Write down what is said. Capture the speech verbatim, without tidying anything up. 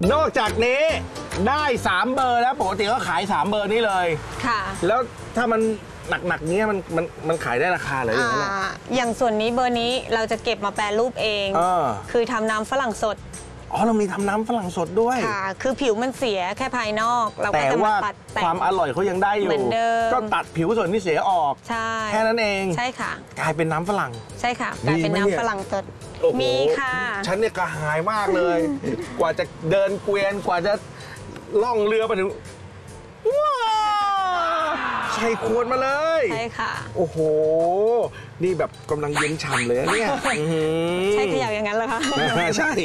นอกจากนี้ได้สามเบอร์แล้วปกติก็ขายสามเบอร์นี้เลยค่ะแล้วถ้ามันหนักๆเนี้ยมันมันมันขายได้ราคาเลยอย่างนั้นอย่างส่วนนี้เบอร์นี้เราจะเก็บมาแปรรูปเองเออคือทำน้ำฝรั่งสดอ๋อเรามีทำน้ำฝรั่งสดด้วยค่ะคือผิวมันเสียแค่ภายนอกเราก็แต่จะมาว่าตัดแต่งความอร่อยเขายังได้อยู่เหมือนเดิมก็ตัดผิวส่วนที่เสียออกใช่แค่นั้นเองใช่ค่ะกลายเป็นน้ำฝรั่งใช่ค่ะกลายเป็นมีไหมเนี่ยน้ำฝรั่งสดโอ้โหมีค่ะฉันเนี่ยกระหายมากเลย กว่าจะเดินเกวียนกว่าจะล่องเรือไปถึงว้าวใส่ขวดมาเลยใช่ค่ะโอ้โห นี่แบบกำลังเย็นฉ่ำเลยอะเนี่ยใช่ขยับอย่างนั้นเหรอคะใช่